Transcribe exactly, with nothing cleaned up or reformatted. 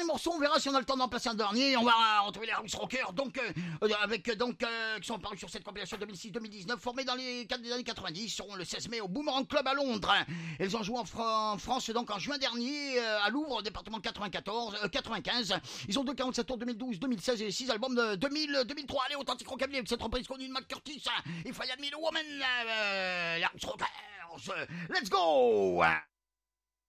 morceau, on verra si on a le temps d'en placer un dernier. On va retrouver les House Rockers, donc euh, avec donc euh, qui sont parus sur cette compilation deux mille six deux mille dix-neuf, formés dans les quatre des années quatre-vingt-dix, seront le seize mai au Boomerang Club à Londres. Ils ont joué en, Fra- en France donc en juin dernier euh, à Louvre, département quatre-vingt-quatorze, euh, quatre-vingt-quinze. Ils ont deux quarante-sept tours deux mille douze, deux mille seize et six albums de deux mille, deux mille trois. Allez, authentique rockabilly avec cette reprise connue de McCurtis. If I Had Me the Woman, euh, les House Rockers. Let's go!